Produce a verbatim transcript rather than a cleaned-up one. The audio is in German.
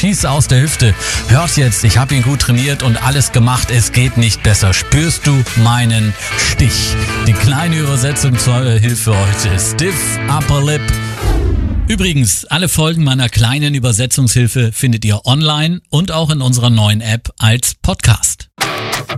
schieß aus der Hüfte. Hört jetzt, ich habe ihn gut trainiert und alles gemacht, es geht nicht besser. Spürst du meinen Stich? Die kleine Übersetzung zur Hilfe heute. Stiff Upper Lip. Übrigens, alle Folgen meiner kleinen Übersetzungshilfe findet ihr online und auch in unserer neuen App als Podcast.